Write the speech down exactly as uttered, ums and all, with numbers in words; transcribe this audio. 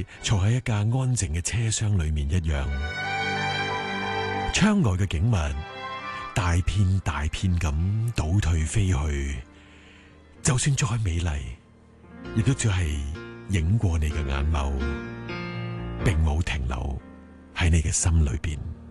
坐喺一架安靜嘅車廂裏面一樣。窗外嘅景物大片大片咁倒退飛去，就算再美麗，亦都只係影過你嘅眼眸，並冇停留喺你嘅心裏邊。